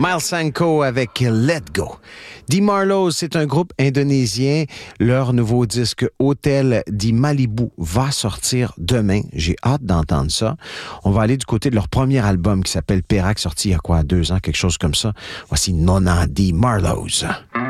Miles Sanko avec Let Go. The Marlows, c'est un groupe indonésien. Leur nouveau disque Hôtel di Malibu va sortir demain. J'ai hâte d'entendre ça. On va aller du côté de leur premier album qui s'appelle Perak, sorti il y a 2 ans, quelque chose comme ça. Voici Nona The Marlows.